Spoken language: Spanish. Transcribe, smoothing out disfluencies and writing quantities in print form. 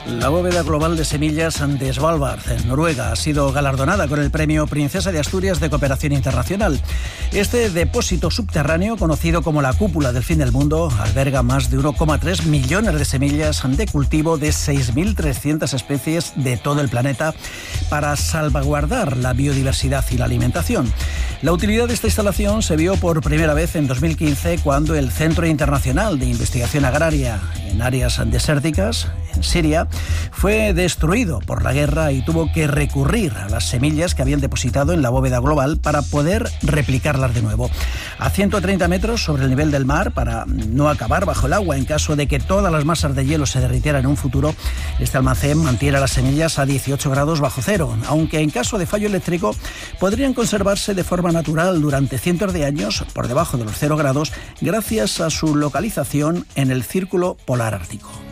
La bóveda global de semillas de Svalbard, en Noruega, ha sido galardonada con el premio Princesa de Asturias de Cooperación Internacional. Este depósito subterráneo, conocido como la cúpula del fin del mundo, alberga más de 1,3 millones de semillas de cultivo de 6.300 especies de todo el planeta para salvaguardar la biodiversidad y la alimentación. La utilidad de esta instalación se vio por primera vez en 2015 cuando el Centro Internacional de Investigación Agraria en áreas desérticas, en Siria, fue destruido por la guerra y tuvo que recurrir a las semillas que habían depositado en la bóveda global para poder replicarlas de nuevo. A 130 metros sobre el nivel del mar, para no acabar bajo el agua en caso de que todas las masas de hielo se derritieran en un futuro, este almacén mantiene las semillas a 18 grados bajo cero, aunque en caso de fallo eléctrico podrían conservarse de forma natural durante cientos de años por debajo de los 0 grados gracias a su localización en el Círculo Polar Ártico.